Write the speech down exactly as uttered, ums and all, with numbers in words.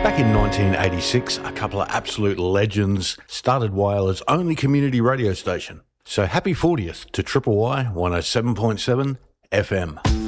Back in nineteen eighty-six, a couple of absolute legends started Whyala's only community radio station. So happy fortieth to Triple Y one oh seven point seven F M.